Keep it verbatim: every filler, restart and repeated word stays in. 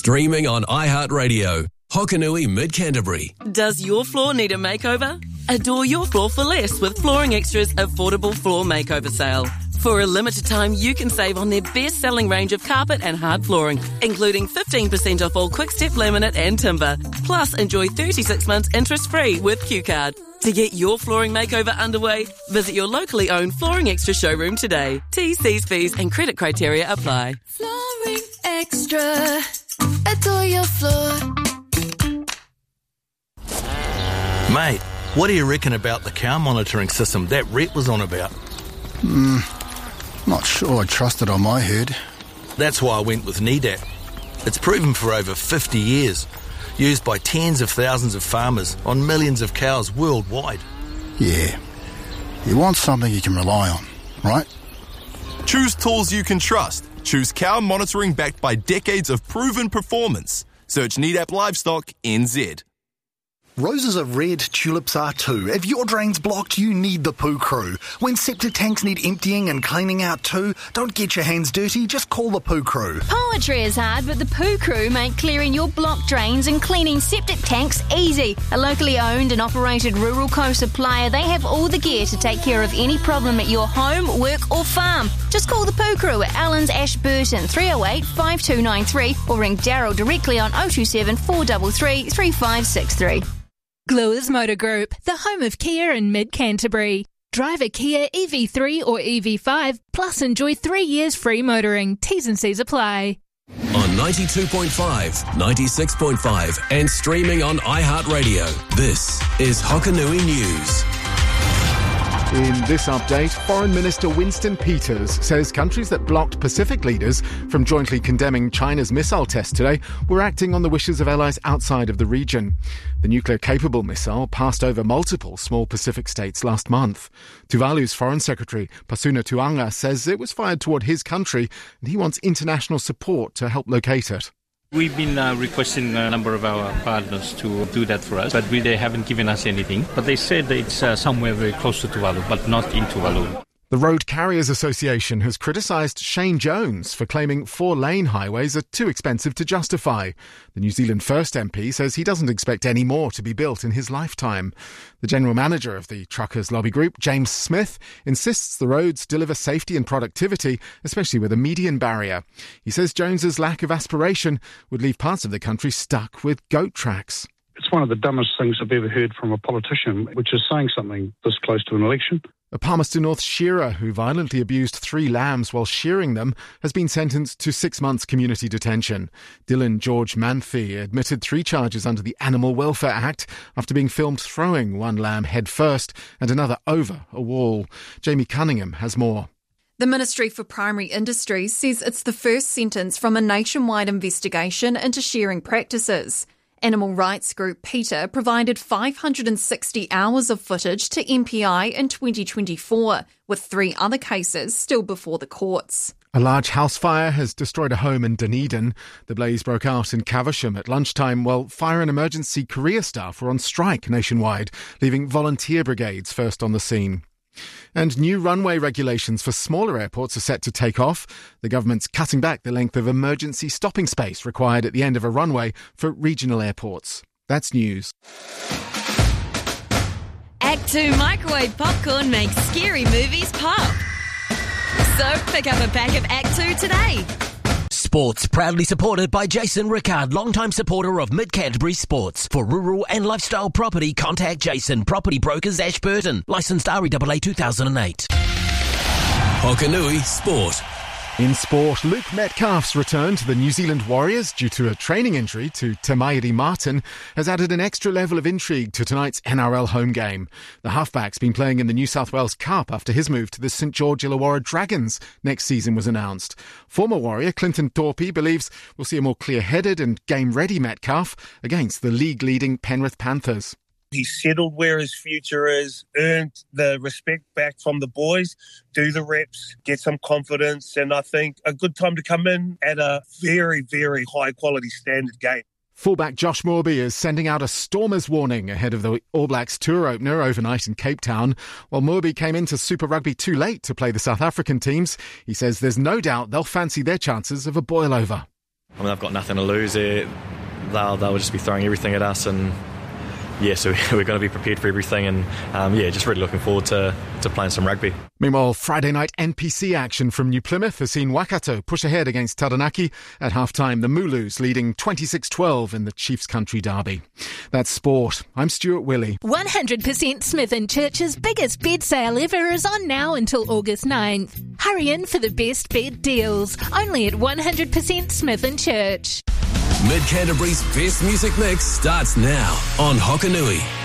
Streaming on iHeartRadio. Hokanui Mid-Canterbury. Does your floor need a makeover? Adore your floor for less with Flooring Extra's affordable floor makeover sale. For a limited time, you can save on their best-selling range of carpet and hard flooring, including fifteen percent off all Quick-Step laminate and timber. Plus, enjoy thirty-six months interest-free with Q Card. To get your flooring makeover underway, visit your locally owned Flooring Extra showroom today. T's, C's, fees and credit criteria apply. Flooring Extra. Adore your floor. Mate, what do you reckon about the cow monitoring system that Rhett was on about? Hmm, not sure I trust it on my herd. That's why I went with Nedat. It's proven for over fifty years, used by tens of thousands of farmers on millions of cows worldwide. Yeah, you want something you can rely on, right? Choose tools you can trust. Choose cow monitoring backed by decades of proven performance. Search Nedat Livestock N Z. Roses are red, tulips are too. If your drain's blocked, you need the Poo Crew. When septic tanks need emptying and cleaning out too, don't get your hands dirty, just call the Poo Crew. Poetry is hard, but the Poo Crew make clearing your blocked drains and cleaning septic tanks easy. A locally owned and operated rural co-supplier, they have all the gear to take care of any problem at your home, work or farm. Just call the Poo Crew at Allen's Ashburton, three oh eight, five two nine three, or ring Daryl directly on oh two seven, four three three, three five six three. Gluers Motor Group, the home of Kia in Mid-Canterbury. Drive a Kia E V three or E V five, plus enjoy three years free motoring. T's and C's apply. On ninety-two point five, ninety-six point five, and streaming on iHeartRadio. This is Hokanui News. In this update, Foreign Minister Winston Peters says countries that blocked Pacific leaders from jointly condemning China's missile test today were acting on the wishes of allies outside of the region. The nuclear-capable missile passed over multiple small Pacific states last month. Tuvalu's Foreign Secretary, Pasuna Tuanga, says it was fired toward his country and he wants international support to help locate it. We've been uh, requesting a number of our partners to do that for us, but we, they haven't given us anything. But they said that it's uh, somewhere very close to Tuvalu, but not in Tuvalu. The Road Carriers Association has criticised Shane Jones for claiming four-lane highways are too expensive to justify. The New Zealand First M P says he doesn't expect any more to be built in his lifetime. The general manager of the truckers' lobby group, James Smith, insists the roads deliver safety and productivity, especially with a median barrier. He says Jones's lack of aspiration would leave parts of the country stuck with goat tracks. It's one of the dumbest things I've ever heard from a politician, which is saying something this close to an election. A Palmerston North shearer who violently abused three lambs while shearing them has been sentenced to six months community detention. Dylan George Manthe admitted three charges under the Animal Welfare Act after being filmed throwing one lamb head first and another over a wall. Jamie Cunningham has more. The Ministry for Primary Industries says it's the first sentence from a nationwide investigation into shearing practices. Animal rights group PETA provided five hundred sixty hours of footage to M P I in twenty twenty-four, with three other cases still before the courts. A large house fire has destroyed a home in Dunedin. The blaze broke out in Caversham at lunchtime while fire and emergency career staff were on strike nationwide, leaving volunteer brigades first on the scene. And new runway regulations for smaller airports are set to take off. The government's cutting back the length of emergency stopping space required at the end of a runway for regional airports. That's news. Act two microwave popcorn makes scary movies pop. So pick up a pack of Act two today. Sports proudly supported by Jason Rickard, longtime supporter of Mid-Canterbury Sports. For rural and lifestyle property, contact Jason, Property Brokers Ashburton. Licensed R E A A two thousand eight. Hokanui Sport. In sport, Luke Metcalf's return to the New Zealand Warriors due to a training injury to Tamairi Martin has added an extra level of intrigue to tonight's N R L home game. The halfback's been playing in the New South Wales Cup after his move to the St George Illawarra Dragons next season was announced. Former Warrior Clinton Torpey believes we'll see a more clear-headed and game-ready Metcalf against the league-leading Penrith Panthers. He's settled where his future is, earned the respect back from the boys, do the reps, get some confidence, and I think a good time to come in at a very, very high-quality standard game. Fullback Josh Moorby is sending out a stormers warning ahead of the All Blacks tour opener overnight in Cape Town. While Moorby came into Super Rugby too late to play the South African teams, he says there's no doubt they'll fancy their chances of a boil-over. I mean, they've got nothing to lose. They're, they'll, they'll just be throwing everything at us, and yeah, so we're going to be prepared for everything, and um, yeah, just really looking forward to, to playing some rugby. Meanwhile, Friday night N P C action from New Plymouth has seen Waikato push ahead against Taranaki. At half-time, the Mooloos leading twenty-six twelve in the Chiefs Country Derby. That's sport. I'm Stuart Willey. one hundred percent Smith and Church's biggest bed sale ever is on now until August ninth. Hurry in for the best bed deals, only at one hundred percent Smith and Church. Mid Canterbury's best music mix starts now on Hokanui.